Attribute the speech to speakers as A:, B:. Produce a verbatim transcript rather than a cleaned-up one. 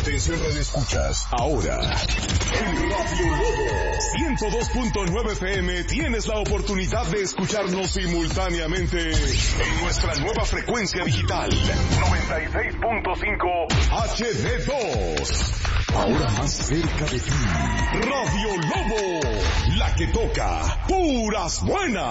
A: Atención, radioescuchas. Ahora, en Radio Lobo ciento dos punto nueve F M tienes la oportunidad de escucharnos simultáneamente en nuestra nueva frecuencia digital noventa y seis punto cinco H D dos. Ahora más cerca de ti. Radio Lobo, la que toca puras buenas.